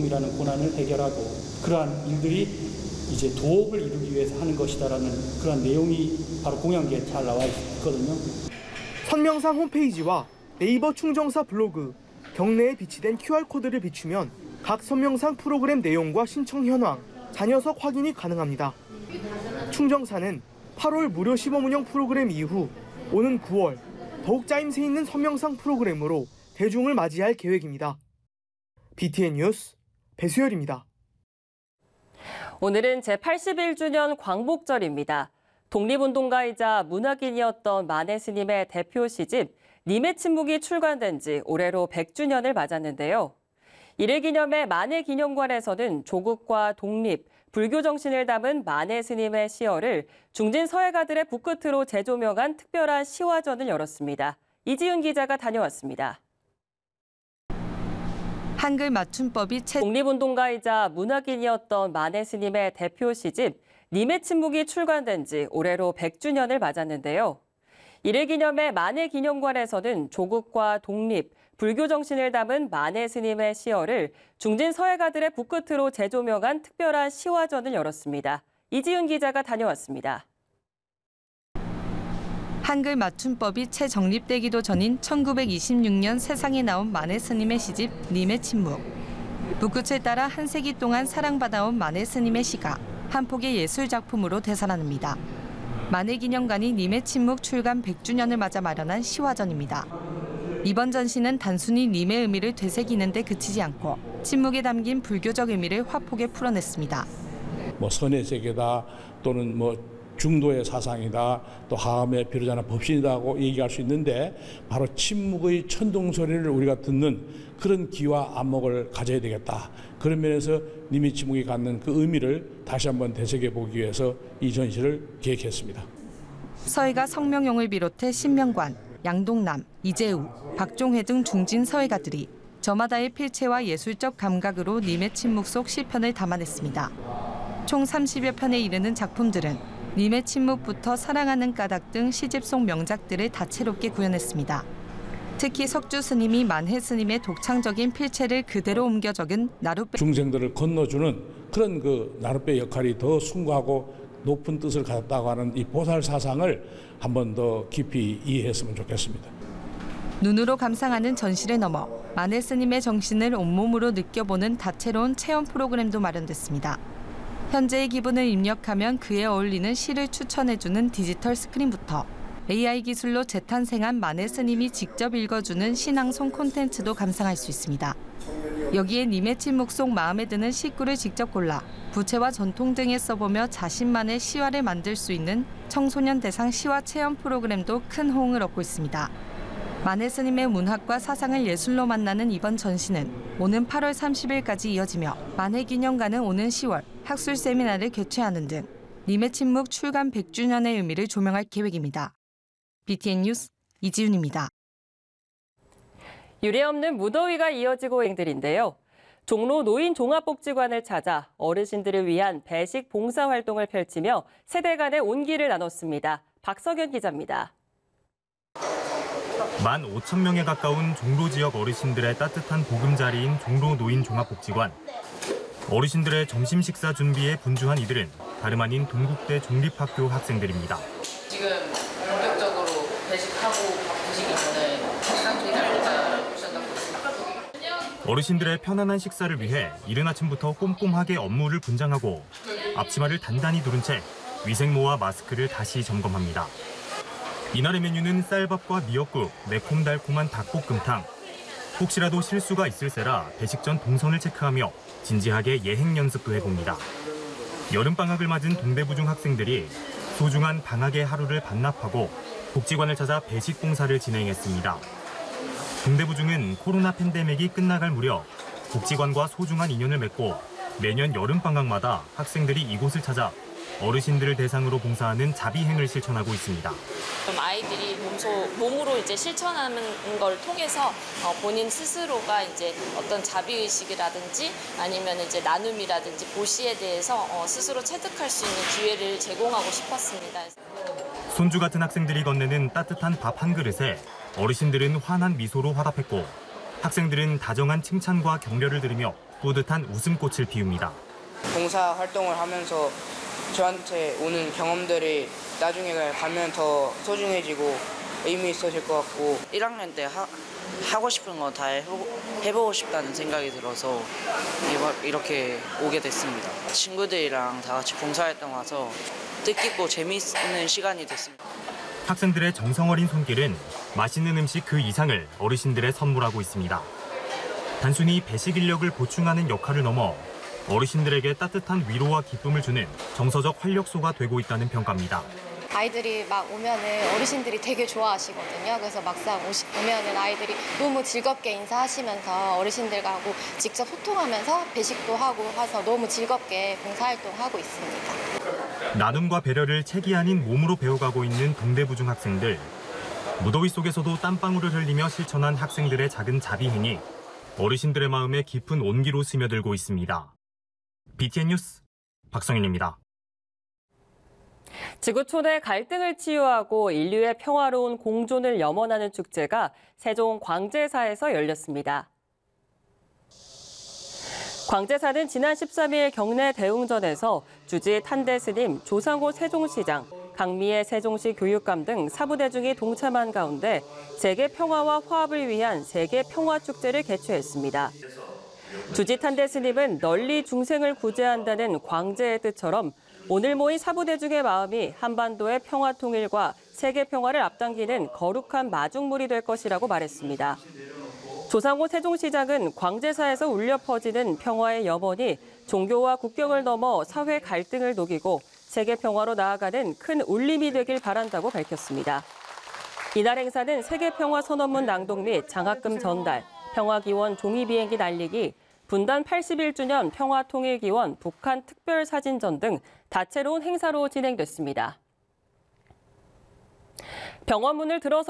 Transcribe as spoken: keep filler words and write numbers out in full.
노동이라는 고난을 해결하고 그러한 일들이 이제 도업을 이루기 위해서 하는 것이다라는 그런 내용이 바로 공약에 잘 나와 있거든요. 선명상 홈페이지와 네이버 충정사 블로그, 경내에 비치된 큐알코드를 비추면 각 선명상 프로그램 내용과 신청 현황, 자녀석 확인이 가능합니다. 충정사는 팔월 무료 시범 운영 프로그램 이후 오는 구월 더욱 짜임새 있는 선명상 프로그램으로 대중을 맞이할 계획입니다. 비티엔 뉴스 배수열입니다. 오늘은 제팔십일 주년 광복절입니다. 독립운동가이자 문학인이었던 만해 스님의 대표 시집 님의 침묵이 출간된 지 올해로 백 주년을 맞았는데요. 이를 기념해 만해 기념관에서는 조국과 독립, 불교 정신을 담은 만해 스님의 시어를 중진 서예가들의 붓끝으로 재조명한 특별한 시화전을 열었습니다. 이지윤 기자가 다녀왔습니다. 한글 맞춤법이 채... 독립운동가이자 문학인이었던 만해 스님의 대표 시집 님의 침묵이 출간된 지 올해로 백 주년을 맞았는데요. 이를 기념해 만해 기념관에서는 조국과 독립, 불교 정신을 담은 만해 스님의 시어를 중진 서예가들의 붓끝으로 재조명한 특별한 시화전을 열었습니다. 이지윤 기자가 다녀왔습니다. 한글 맞춤법이 채 정립되기도 전인 천구백이십육 년 세상에 나온 만해 스님의 시집 님의 침묵. 붓끝을 따라 한 세기 동안 사랑받아온 만해 스님의 시가 한 폭의 예술 작품으로 되살아납니다. 만해 기념관이 님의 침묵 출간 백 주년을 맞아 마련한 시화전입니다. 이번 전시는 단순히 님의 의미를 되새기는 데 그치지 않고 침묵에 담긴 불교적 의미를 화폭에 풀어냈습니다. 뭐 선의 세계다 또는 뭐 중도의 사상이다, 또 하암의 비로자나 법신이다고 얘기할 수 있는데 바로 침묵의 천둥소리를 우리가 듣는 그런 귀와 안목을 가져야 되겠다. 그런 면에서 님의 침묵이 갖는 그 의미를 다시 한번 되새겨보기 위해서 이 전시를 계획했습니다. 서예가 성명용을 비롯해 신명관, 양동남, 이재우, 박종회 등 중진 서예가들이 저마다의 필체와 예술적 감각으로 님의 침묵 속 시편을 담아냈습니다. 총 삼십여 편에 이르는 작품들은 님의 침묵부터 사랑하는 까닭 등 시집 속 명작들을 다채롭게 구현했습니다. 특히 석주 스님이 만해 스님의 독창적인 필체를 그대로 옮겨 적은 나룻배 중생들을 건너주는 그런 그 나룻배 역할이 더 숭고하고 높은 뜻을 가졌다고 하는 이 보살 사상을 한 번 더 깊이 이해했으면 좋겠습니다. 눈으로 감상하는 전시를 넘어 만해 스님의 정신을 온몸으로 느껴보는 다채로운 체험 프로그램도 마련됐습니다. 현재의 기분을 입력하면 그에 어울리는 시를 추천해주는 디지털 스크린부터 에이아이 기술로 재탄생한 만해 스님이 직접 읽어주는 시낭송 콘텐츠도 감상할 수 있습니다. 여기에 님의 침묵 속 마음에 드는 시구를 직접 골라 부채와 전통 등에 써보며 자신만의 시화를 만들 수 있는 청소년 대상 시화 체험 프로그램도 큰 호응을 얻고 있습니다. 만해 스님의 문학과 사상을 예술로 만나는 이번 전시는 오는 팔월 삼십일까지 이어지며 만해 기념관은 오는 시월 학술 세미나를 개최하는 등 님의 침묵 출간 백 주년의 의미를 조명할 계획입니다. 비티엔 뉴스 이지윤입니다. 유례없는 무더위가 이어지고 행들인데요. 종로 노인 종합복지관을 찾아 어르신들을 위한 배식 봉사 활동을 펼치며 세대 간의 온기를 나눴습니다. 박석연 기자입니다. 만 오천 명에 가까운 종로 지역 어르신들의 따뜻한 보금자리인 종로 노인 종합복지관. 어르신들의 점심 식사 준비에 분주한 이들은 다름 아닌 동국대 종립학교 학생들입니다. 지금 본격적으로 배식하고 밥 드시기 전에 식사 준비를 보셨다고 했습니다. 어르신들의 편안한 식사를 위해 이른 아침부터 꼼꼼하게 업무를 분장하고 앞치마를 단단히 두른 채 위생모와 마스크를 다시 점검합니다. 이날의 메뉴는 쌀밥과 미역국, 매콤달콤한 닭볶음탕. 혹시라도 실수가 있을세라 배식 전 동선을 체크하며 진지하게 예행 연습도 해봅니다. 여름방학을 맞은 동대부중 학생들이 소중한 방학의 하루를 반납하고 복지관을 찾아 배식 봉사를 진행했습니다. 동대부중은 코로나 팬데믹이 끝나갈 무렵 복지관과 소중한 인연을 맺고 매년 여름방학마다 학생들이 이곳을 찾아 어르신들을 대상으로 봉사하는 자비행을 실천하고 있습니다. 아이들이 몸소, 몸으로 이제 실천하는 걸 통해서 본인 스스로가 이제 어떤 자비의식이라든지 아니면 이제 나눔이라든지 보시에 대해서 스스로 체득할 수 있는 기회를 제공하고 싶었습니다. 손주 같은 학생들이 건네는 따뜻한 밥 한 그릇에 어르신들은 환한 미소로 화답했고 학생들은 다정한 칭찬과 격려를 들으며 뿌듯한 웃음꽃을 피웁니다. 봉사 활동을 하면서 저한테 오는 경험들이 나중에 가면 더 소중해지고 의미 있어질 것 같고 일 학년 때 하, 하고 싶은 거 다 해보고 싶다는 생각이 들어서 이렇게 오게 됐습니다. 친구들이랑 다 같이 봉사활동 와서 뜻깊고 재미있는 시간이 됐습니다. 학생들의 정성어린 손길은 맛있는 음식 그 이상을 어르신들에 선물하고 있습니다. 단순히 배식 인력을 보충하는 역할을 넘어 어르신들에게 따뜻한 위로와 기쁨을 주는 정서적 활력소가 되고 있다는 평가입니다. 아이들이 막 오면은 어르신들이 되게 좋아하시거든요. 그래서 막상 오시, 오면은 아이들이 너무 즐겁게 인사하시면서 어르신들과 하고 직접 소통하면서 배식도 하고 해서 너무 즐겁게 봉사활동하고 있습니다. 나눔과 배려를 책이 아닌 몸으로 배워가고 있는 동대부중 학생들. 무더위 속에서도 땀방울을 흘리며 실천한 학생들의 작은 자비행위. 어르신들의 마음에 깊은 온기로 스며들고 있습니다. 비티엔 뉴스 박성윤입니다. 지구 초대 갈등을 치유하고 인류의 평화로운 공존을 염원하는 축제가 세종 광제사에서 열렸습니다. 광제사는 지난 십삼 일 경내 대웅전에서 주지 탄대 스님, 조상호 세종시장, 강미애 세종시 교육감 등 사부대중이 동참한 가운데 세계 평화와 화합을 위한 세계 평화축제를 개최했습니다. 주지 탄대 스님은 널리 중생을 구제한다는 광제의 뜻처럼 오늘 모인 사부대중의 마음이 한반도의 평화 통일과 세계 평화를 앞당기는 거룩한 마중물이 될 것이라고 말했습니다. 조상호 세종시장은 광제사에서 울려 퍼지는 평화의 염원이 종교와 국경을 넘어 사회 갈등을 녹이고 세계 평화로 나아가는 큰 울림이 되길 바란다고 밝혔습니다. 이날 행사는 세계 평화 선언문 낭독 및 장학금 전달, 평화기원 종이 비행기 날리기, 분단 팔십일 주년 평화통일기원 북한 특별사진전 등 다채로운 행사로 진행됐습니다. 병원 문을 들어서